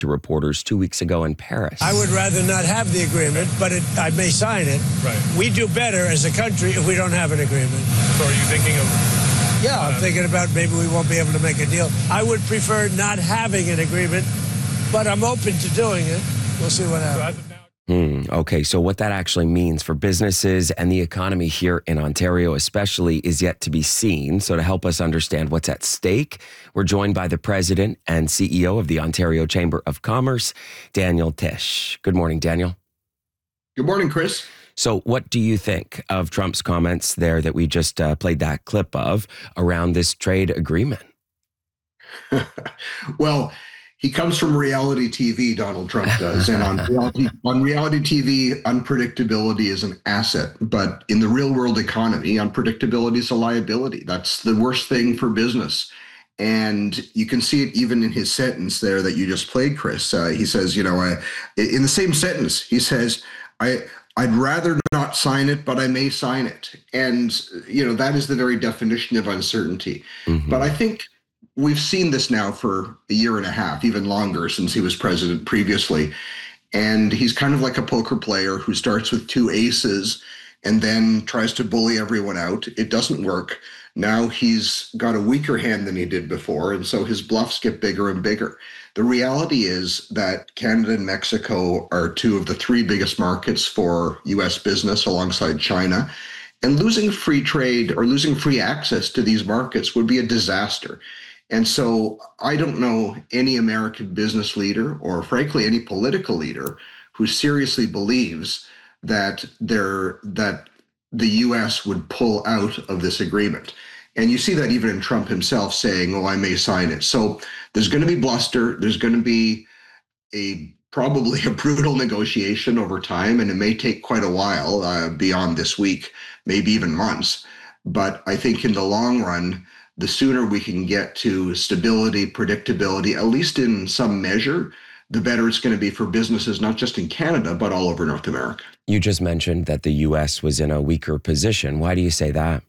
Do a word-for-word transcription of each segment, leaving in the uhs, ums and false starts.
to reporters two weeks ago in Paris. I would rather not have the agreement, but it, I may sign it. Right. We do better as a country if we don't have an agreement. So are you thinking of... Yeah, I'm thinking about maybe we won't be able to make a deal. I would prefer not having an agreement, but I'm open to doing it. We'll see what happens. Hmm, okay, so what that actually means for businesses and the economy here in Ontario especially is yet to be seen. So to help us understand what's at stake, we're joined by the president and C E O of the Ontario Chamber of Commerce, Daniel Tisch. Good morning, Daniel. Good morning, Chris. So what do you think of Trump's comments there that we just uh, played that clip of around this trade agreement? Well, he comes from reality T V, Donald Trump does. And on reality, on reality T V, unpredictability is an asset. But in the real world economy, unpredictability is a liability. That's the worst thing for business. And you can see it even in his sentence there that you just played, Chris. Uh, he says, you know, uh, in the same sentence, he says, I, I'd rather not sign it, but I may sign it. And, you know, that is the very definition of uncertainty. Mm-hmm. But I think we've seen this now for a year and a half, even longer since he was president previously. And he's kind of like a poker player who starts with two aces and then tries to bully everyone out. It doesn't work. Now he's got a weaker hand than he did before, and so his bluffs get bigger and bigger. The reality is that Canada and Mexico are two of the three biggest markets for U S business alongside China. And losing free trade or losing free access to these markets would be a disaster. And so I don't know any American business leader or frankly any political leader who seriously believes that there that the U S would pull out of this agreement. And you see that even in Trump himself saying, oh, I may sign it. So there's going to be bluster. There's going to be a probably a brutal negotiation over time, and it may take quite a while uh, beyond this week, maybe even months. But I think in the long run, the sooner we can get to stability, predictability, at least in some measure, the better it's going to be for businesses, not just in Canada, but all over North America. You just mentioned that the U S was in a weaker position. Why do you say that?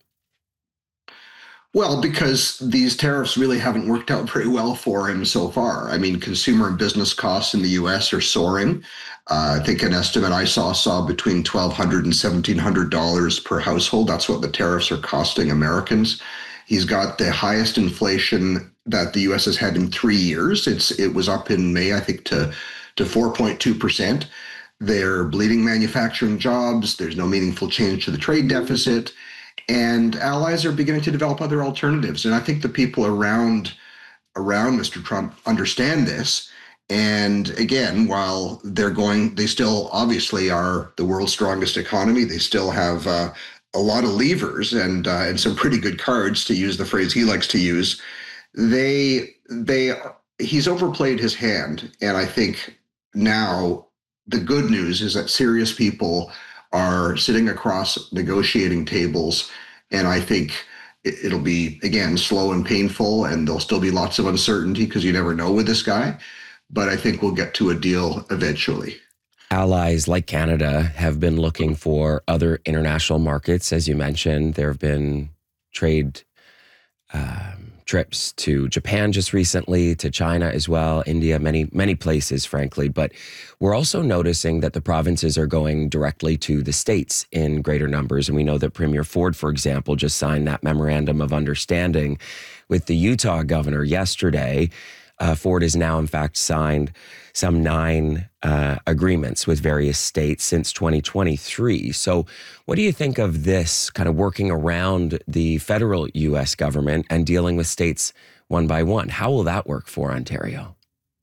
Well, because these tariffs really haven't worked out very well for him so far. I mean, consumer and business costs in the U S are soaring. Uh, I think an estimate I saw saw between twelve hundred dollars and seventeen hundred dollars per household. That's what the tariffs are costing Americans. He's got the highest inflation that the U S has had in three years. It's it was up in May, I think, to to four point two percent. They're bleeding manufacturing jobs. There's no meaningful change to the trade deficit. And allies are beginning to develop other alternatives. And I think the people around around Mister Trump understand this. And again, while they're going, they still obviously are the world's strongest economy. They still have uh, a lot of levers and uh, and some pretty good cards, to use the phrase he likes to use. They they he's overplayed his hand, and I think now the good news is that serious people are sitting across negotiating tables, and I think it'll be, again, slow and painful, and there'll still be lots of uncertainty because you never know with this guy. But I think we'll get to a deal eventually. Allies like Canada have been looking for other international markets. As you mentioned, there have been trade um, trips to Japan just recently, to China as well, India, many, many places, frankly. But we're also noticing that the provinces are going directly to the states in greater numbers. And we know that Premier Ford, for example, just signed that memorandum of understanding with the Utah governor yesterday. Uh, Ford has now, in fact, signed some nine uh, agreements with various states since twenty twenty-three. So what do you think of this kind of working around the federal U S government and dealing with states one by one? How will that work for Ontario?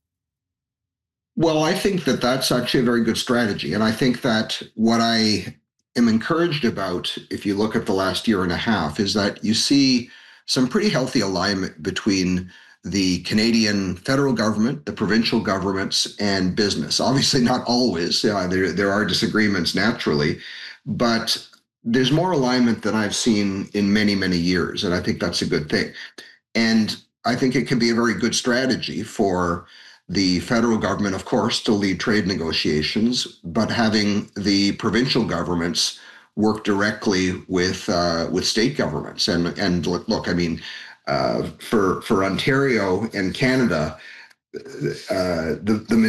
Well, I think that that's actually a very good strategy. And I think that what I am encouraged about, if you look at the last year and a half, is that you see some pretty healthy alignment between the Canadian federal government, the provincial governments, and business. Obviously, not always. Uh, there, there are disagreements naturally, but there's more alignment than I've seen in many, many years, and I think that's a good thing. And I think it can be a very good strategy for the federal government, of course, to lead trade negotiations, but having the provincial governments work directly with uh, with state governments. And and look, I mean, Uh, for for Ontario and Canada, uh, the the